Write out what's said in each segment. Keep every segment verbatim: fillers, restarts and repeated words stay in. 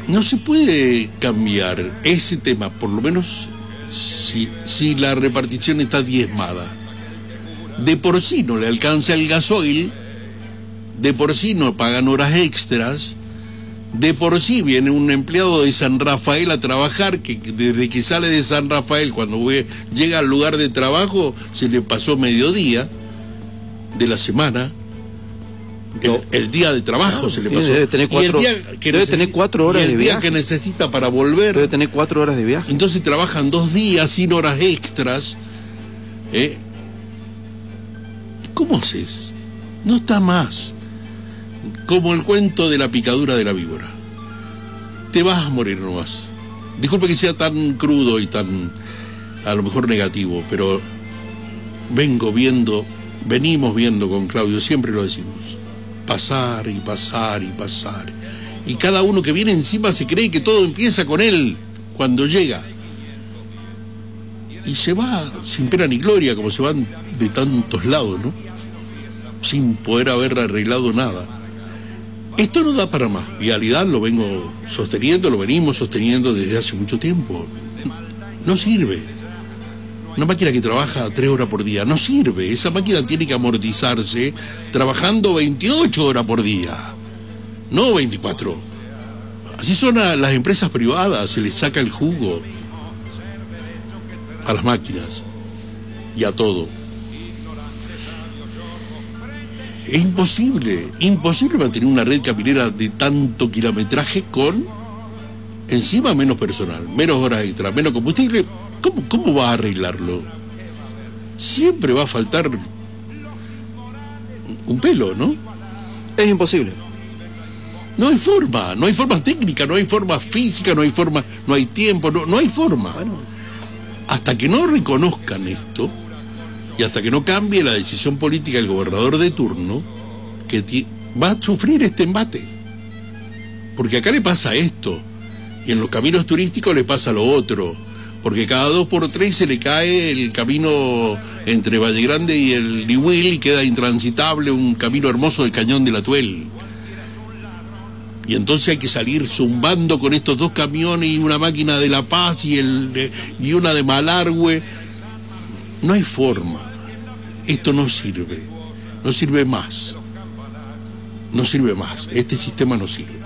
no se puede cambiar ese tema, por lo menos si, si la repartición está diezmada. De por sí no le alcanza el gasoil, de por sí no pagan horas extras, de por sí viene un empleado de San Rafael a trabajar, que desde que sale de San Rafael, cuando llega al lugar de trabajo, se le pasó mediodía de la semana. El, el día de trabajo, ah, se le pasó. Debe tener cuatro, y el día que debe tener cuatro horas y el de día viaje. que necesita para volver. Debe tener cuatro horas de viaje. Entonces trabajan dos días sin horas extras. ¿Eh? ¿Cómo haces? No está más. Como el cuento de la picadura de la víbora. Te vas a morir nomás. Disculpe que sea tan crudo y tan, a lo mejor negativo, pero vengo viendo, venimos viendo con Claudio, siempre lo decimos. Pasar y pasar y pasar. Y cada uno que viene encima se cree que todo empieza con él cuando llega. Y se va sin pena ni gloria, como se van de tantos lados, ¿no? Sin poder haber arreglado nada. Esto no da para más. Vialidad lo vengo sosteniendo, lo venimos sosteniendo desde hace mucho tiempo. No sirve. Una máquina que trabaja tres horas por día no sirve. Esa máquina tiene que amortizarse trabajando veintiocho horas por día, no veinticuatro. Así son a las empresas privadas, se les saca el jugo a las máquinas y a todo. Es imposible, imposible mantener una red caminera de tanto kilometraje con encima menos personal, menos horas extra, menos combustible. ¿Cómo, ¿Cómo va a arreglarlo? Siempre va a faltar un pelo, ¿no? Es imposible. No hay forma, no hay forma técnica, no hay forma física, no hay forma, no hay tiempo, no, no hay forma. Bueno. Hasta que no reconozcan esto y hasta que no cambie la decisión política del gobernador de turno, que ti- va a sufrir este embate. Porque acá le pasa esto, y en los caminos turísticos le pasa lo otro. Porque cada dos por tres se le cae el camino entre Valle Grande y el Nihuil y queda intransitable un camino hermoso del Cañón del Atuel. Y entonces hay que salir zumbando con estos dos camiones y una máquina de La Paz y, el, y una de Malargüe. No hay forma. Esto no sirve. No sirve más. No sirve más. Este sistema no sirve.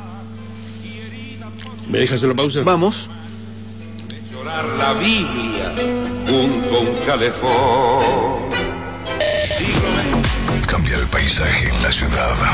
¿Me dejas hacer la pausa? Vamos. La Biblia junto a un calefón. Cambia el paisaje en la ciudad.